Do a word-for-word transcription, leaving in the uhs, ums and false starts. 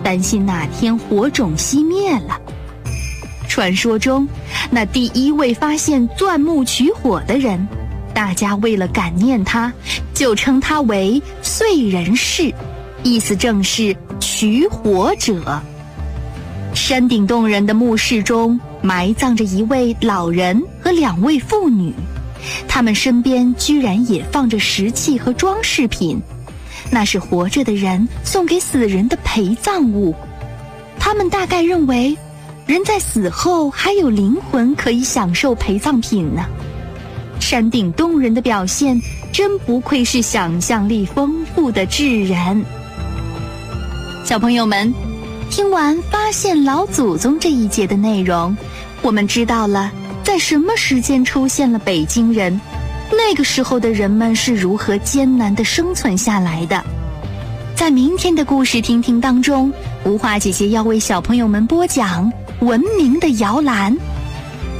担心哪天火种熄灭了。传说中，那第一位发现钻木取火的人，大家为了感念他，就称他为燧人氏，意思正是取火者。山顶洞人的墓室中埋葬着一位老人和两位妇女，他们身边居然也放着石器和装饰品，那是活着的人送给死人的陪葬物。他们大概认为人在死后还有灵魂可以享受陪葬品呢。山顶洞人的表现真不愧是想象力丰富的智人。小朋友们，听完发现老祖宗这一节的内容，我们知道了在什么时间出现了北京人，那个时候的人们是如何艰难地生存下来的。在明天的故事听听当中，吴华姐姐要为小朋友们播讲文明的摇篮。